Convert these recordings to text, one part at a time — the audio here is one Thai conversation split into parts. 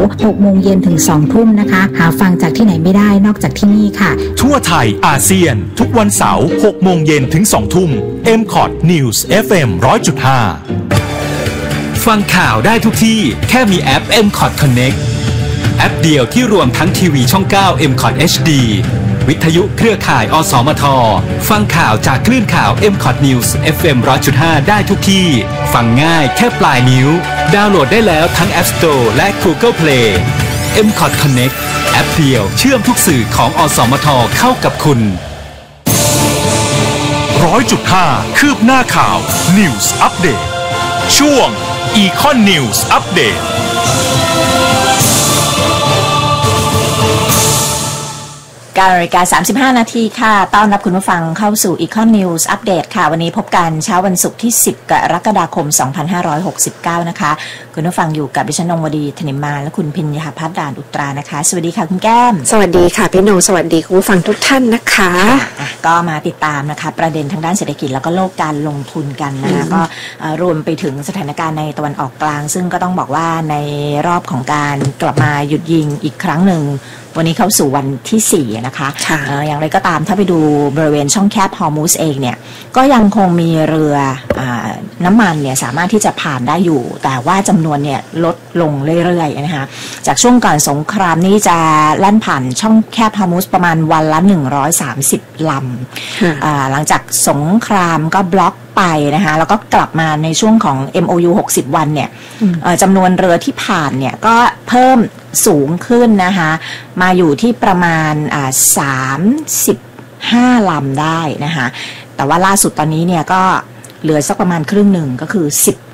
ร์6 โมงเย็นถึง 2 ทุ่มนะคะหาฟังจากที่ไหนไม่ได้นอกจากที่นี่ค่ะทั่วไทยอาเซียนทุกวันเสาร์6 โมงเย็นถึง 2 ทุ่ม MCOT News FM 100.5 ฟังข่าวได้ทุกที่แค่มีแอป MCOT Connect แอปเดียวที่รวมทั้งทีวีช่อง 9 MCOT HD วิทยุเครือข่ายอสมทฟังข่าวจากคลื่นข่าว MCOT News FM 100.5 ได้ทุกที่ฟังง่ายแค่ปลายนิ้วดาวน์โหลดได้แล้วทั้ง App Store และ Google Play MCOT Connect แอปเดียวเชื่อมทุกสื่อของอสมทเข้ากับคุณ 100.5 คืบหน้าข่าว News Update ช่วง Econ News Update 9:35 นาทีค่ะต้อนรับคุณผู้ฟังเข้าสู่ Econ News Update ค่ะวันนี้พบกันเช้าวันศุกร์ที่10กรกฎาคม2569นะคะคุณผู้ฟังอยู่กับดิฉันนงวดีธนิมมาและคุณพิญญาภัทรด่านอุตรานะคะสวัสดีค่ะคุณแก้มสวัสดีค่ะพี่นงสวัสดีคุณผู้ฟังทุกท่านนะคะก็มาติดตามนะคะประเด็นทางด้านเศรษฐกิจแล้วก็โลกการลงทุนกันนะคะก็รวมไปถึงสถานการณ์ในตะวันออกกลางซึ่งก็ต้องบอกว่าในรอบของการกลับมาหยุดยิงอีกครั้งหนึ่งวันนี้เข้าสู่วันที่4นะคะอย่างไรก็ตามถ้าไปดูบริเวณช่องแคบฮอร์มุซเองเนี่ยก็ยังคงมีเรือน้ำมันเนี่ยสามารถที่จะผ่านได้อยู่แต่ว่าจำนวนเนี่ยลดลงเรื่อยๆนะคะจากช่วงก่อนสงครามนี้จะแล่นผ่านช่องแคบฮอร์มุซประมาณวันละ130 ลำหลังจากสงครามก็บล็อกไปนะคะแล้วก็กลับมาในช่วงของ MOU 60 วันเนี่ยจำนวนเรือที่ผ่านเนี่ยก็เพิ่มสูงขึ้นนะคะมาอยู่ที่ประมาณ35 ลำได้นะคะแต่ว่าล่าสุดตอนนี้เนี่ยก็เหลือสักประมาณครึ่งหนึ่งก็คือ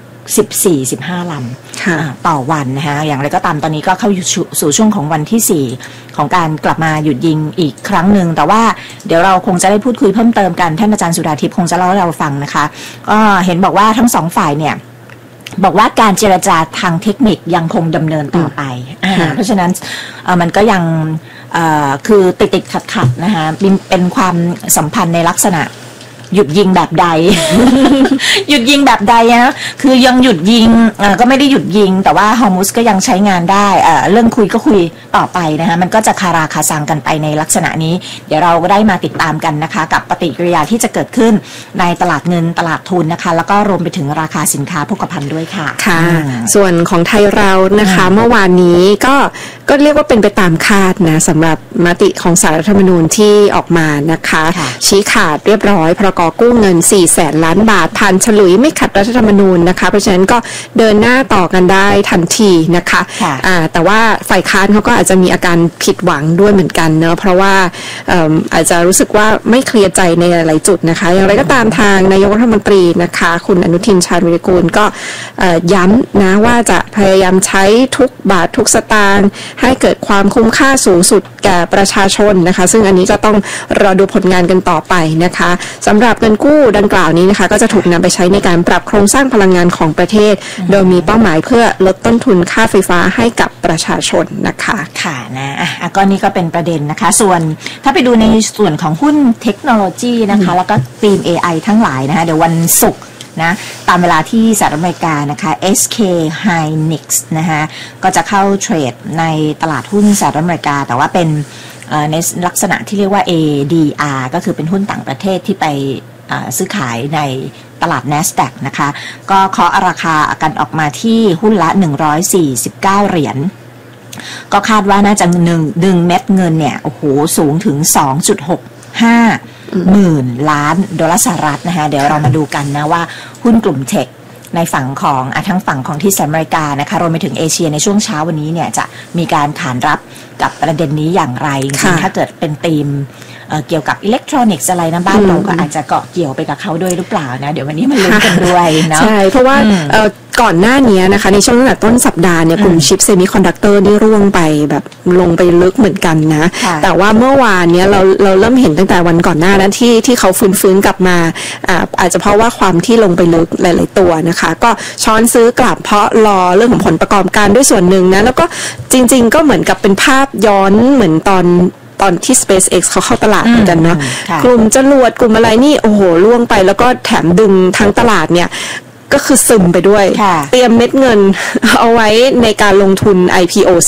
14-15 ลำต่อวันนะคะอย่างไรก็ตามตอนนี้ก็เข้าสู่ช่วงของวันที่4ของการกลับมาหยุดยิงอีกครั้งหนึ่งแต่ว่าเดี๋ยวเราคงจะได้พูดคุยเพิ่มเติมกันท่านอาจารย์สุดาทิพย์คงจะเล่าให้เราฟังนะคะก็เห็นบอกว่าทั้งสองฝ่ายเนี่ยบอกว่าการเจรจาทางเทคนิคยังคงดำเนินต่อไปเพราะฉะนั้นมันก็ยังคือติดขัดนะคะเป็นความสัมพันธ์ในลักษณะหยุดยิงแบบใด หยุดยิงแบบใดนะคือยังหยุดยิงก็ไม่ได้หยุดยิงแต่ว่าฮอร์มุซก็ยังใช้งานได้เรื่องคุยก็คุยต่อไปนะคะมันก็จะคาราคาซังกันไปในลักษณะนี้เดี๋ยวเราก็ได้มาติดตามกันนะคะกับปฏิกิริยาที่จะเกิดขึ้นในตลาดเงินตลาดทุนนะคะแล้วก็รวมไปถึงราคาสินค้าโภคภัณฑ์ด้วยค่ะค่ะส่วนของไทยเรานะคะเมื่อวานนี้ก็เรียกว่าเป็นไปตามคาดนะสำหรับมติของศาลรัฐธรรมนูญที่ออกมานะคะชี้ขาดเรียบร้อยพรก.กู้เงิน 400,000 ล้านบาทผ่านฉลุยไม่ขัดรัฐธรรมนูญนะคะเพราะฉะนั้นก็เดินหน้าต่อกันได้ทันทีนะคะแต่ว่าฝ่ายค้านเขาก็อาจจะมีอาการผิดหวังด้วยเหมือนกันเนอะเพราะว่าอาจจะรู้สึกว่าไม่เคลียร์ใจในหลายๆจุดนะคะอย่างไรก็ตามทางนายกรัฐมนตรีนะคะคุณอนุทินชาญวิรากูลก็ย้ำนะว่าจะพยายามใช้ทุกบาททุกสตางค์ให้เกิดความคุ้มค่าสูงสุดแก่ประชาชนนะคะซึ่งอันนี้ก็ต้องรอดูผลงานกันต่อไปนะคะสำหรับเงินกู้ดังกล่าวนี้นะคะก็จะถูกนำไปใช้ในการปรับโครงสร้างพลังงานของประเทศโดยมีเป้าหมายเพื่อลดต้นทุนค่าไฟฟ้าให้กับประชาชนนะคะค่ะนะก็นี่ก็เป็นประเด็นนะคะส่วนถ้าไปดูในส่วนของหุ้นเทคโนโลยีนะคะแล้วก็ธีม AI ทั้งหลายนะคะเดี๋ยววันศุกร์นะตามเวลาที่สหรัฐอเมริกานะคะ SK Hynix นะคะก็จะเข้าเทรดในตลาดหุ้นสหรัฐอเมริกาแต่ว่าเป็นในลักษณะที่เรียกว่า ADR ก็คือเป็นหุ้นต่างประเทศที่ไปซื้อขายในตลาด NASDAQ นะคะก็เคาะราคากันออกมาที่หุ้นละ149 เหรียญก็คาดว่าน่าจะดึงเม็ดเงินเนี่ยโอ้โหสูงถึง 2.65 หมื่นล้านดอลลาร์สหรัฐนะคะเดี๋ยวเรามาดูกันนะว่าหุ้นกลุ่มเทคในฝั่งของทั้งฝั่งของที่สหรัฐอเมริกานะคะรวมไปถึงเอเชียในช่วงเช้าวันนี้เนี่ยจะมีการขานรับกับประเด็นนี้อย่างไรจริงๆถ้าเกิดเป็นธีมเกี่ยวกับอิเล็กทรอนิกส์อะไรนะบ้านเราก็อาจจะเกาะเกี่ยวไปกับเขาด้วยหรือเปล่านะเดี๋ยววันนี้มันลุ้นกันด้วยเนาะใช่เพราะว่าก่อนหน้านี้นะคะในช่วงตั้งแต่ต้นสัปดาห์เนี่ยกลุ่มชิปเซมิคอนดักเตอร์นี่ร่วงไปแบบลงไปลึกเหมือนกันนะแต่ว่าเมื่อวานเนี้ยเราเริ่มเห็นตั้งแต่วันก่อนหน้านั้นที่เขาฟื้นกลับมาอาจจะเพราะว่าความที่ลงไปลึกหลายๆตัวนะคะก็ช้อนซื้อกลับเพราะรอเรื่องของผลประกอบการด้วยส่วนหนึ่งนะแล้วก็จริงๆก็เหมือนกับเป็นภาพย้อนเหมือนตอนที่ SpaceX เขาเข้าตลาดเหมือนกันเนาะกลุ่มจรวดกลุ่มอะไรนี่โอ้โหล่วงไปแล้วก็แถมดึงทั้งตลาดเนี่ยก็คือซึมไปด้วยเตรียมเม็ดเงินเอาไว้ในการลงทุน IPO